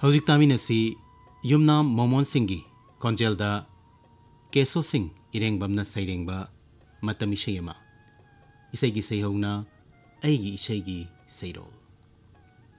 ꯍꯧꯖꯤꯛ ꯇꯥꯃꯤꯟꯅꯁꯤ ꯌꯨꯝꯅꯥꯝ ꯃꯣꯃꯣꯟ ꯁꯤꯡꯒꯤ ꯈꯣꯟꯖꯦꯜꯗ ꯀꯦꯁꯣ ꯁꯤꯡ ꯏꯔꯦꯡꯕꯝꯅ ꯁꯩꯔꯦꯡꯕ ꯃꯇꯝ ꯏꯁꯩ ꯑꯃ, ꯏꯁꯩꯒꯤ ꯁꯩꯍꯧꯅ ꯑꯩꯒꯤ ꯏꯁꯩꯒꯤ ꯁꯩꯔꯣꯜ꯫